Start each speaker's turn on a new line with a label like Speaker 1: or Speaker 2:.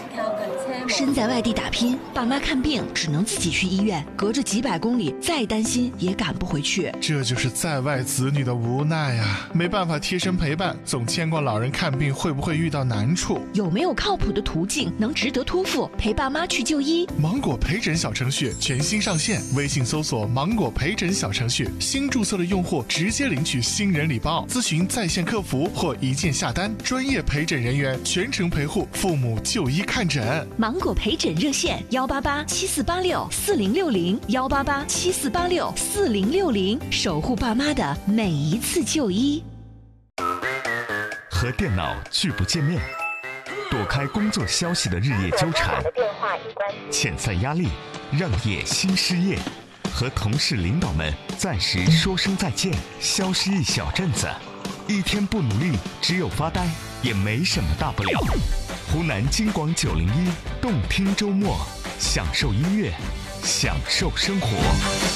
Speaker 1: 身在外地打拼，爸妈看病只能自己去医院，隔着几百公里，再担心也赶不回去。
Speaker 2: 这就是在外子女的无奈啊！没办法贴身陪伴，总牵挂老人看病会不会遇到难处？
Speaker 1: 有没有靠谱的途径能值得托付陪爸妈去就医？
Speaker 2: 芒果陪诊小程序全新上线，微信搜索芒果陪诊小程序，新注册的用户直接领取新人礼包，咨询在线客服或一键下单，专业陪诊人员全程陪护父母就医看诊。
Speaker 1: 芒果陪诊热线18874864060，18874864060，守护爸妈的每一次就医。
Speaker 3: 和电脑拒不见面，躲开工作消息的日夜纠缠，遣散压力，让业新失业，和同事领导们暂时说声再见，消失一小阵子，一天不努力，只有发呆，也没什么大不了。湖南金广901动听周末，享受音乐，享受生活。